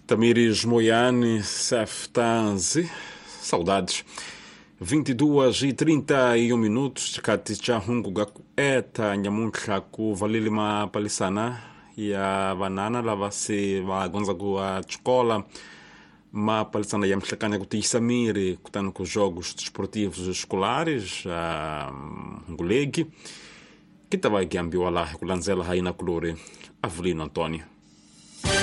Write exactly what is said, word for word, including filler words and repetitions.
Tamires Moiane, Saftanzi, saudades. vinte e duas e trinta e um minutos, kati cha hungu gaku eta nyamunka ku valilima palisana ya banana lava se vagonza ku a escola ma palisana ya mhlakanya ku tisamiri kutano ku jogos desportivos escolares a ngulegi que tava aqui ambiwa lá kulanzela haina kulore Avelino Antônio.